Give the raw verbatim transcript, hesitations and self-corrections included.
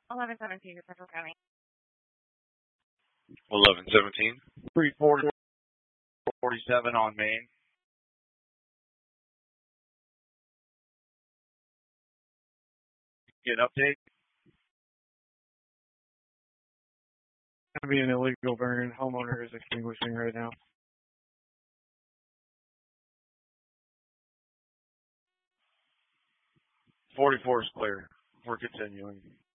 eleven seventeen to Central County. eleven seventeen. three forty, forty-seven on Main. Get an update. It's going to be an illegal burn. Homeowner is extinguishing right now. forty-four is clear. We're continuing.